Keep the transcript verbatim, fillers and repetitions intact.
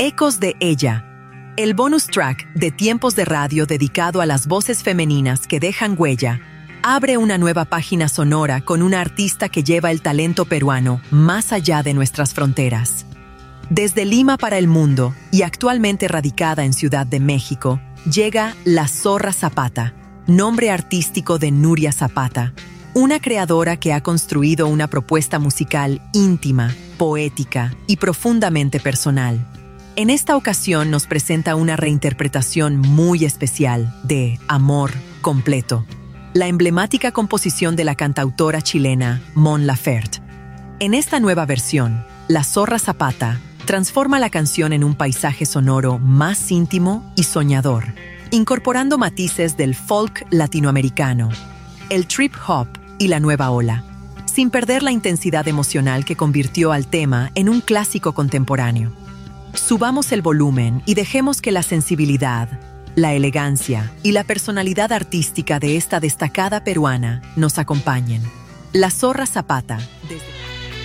Ecos de ella, el bonus track de Tiempos de Radio dedicado a las voces femeninas que dejan huella, abre una nueva página sonora con una artista que lleva el talento peruano más allá de nuestras fronteras. Desde Lima para el mundo y actualmente radicada en Ciudad de México, llega La Zorra Zapata, nombre artístico de Nuria Zapata, una creadora que ha construido una propuesta musical íntima, poética y profundamente personal. En esta ocasión nos presenta una reinterpretación muy especial de Amor Completo, la emblemática composición de la cantautora chilena Mon Laferte. En esta nueva versión, La Zorra Zapata transforma la canción en un paisaje sonoro más íntimo y soñador, incorporando matices del folk latinoamericano, el trip hop y la nueva ola, sin perder la intensidad emocional que convirtió al tema en un clásico contemporáneo. Subamos el volumen y dejemos que la sensibilidad, la elegancia y la personalidad artística de esta destacada peruana nos acompañen. La Zorra Zapata, desde